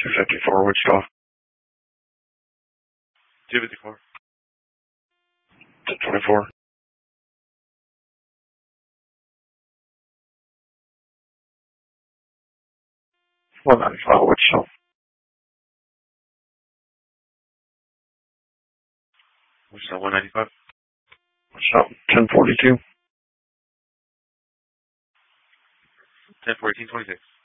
254 Wichita. 254. 224. 195 Wichita. Wichita 195. Wichita 1042. 101426.